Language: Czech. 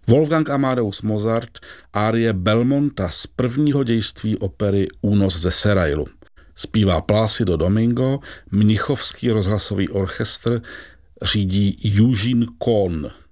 Wolfgang Amadeus Mozart, árie Belmonta z prvního dějství opery Únos ze Serailu. Zpívá Plácido Domingo, Mnichovský rozhlasový orchestr řídí Eugene Kohn.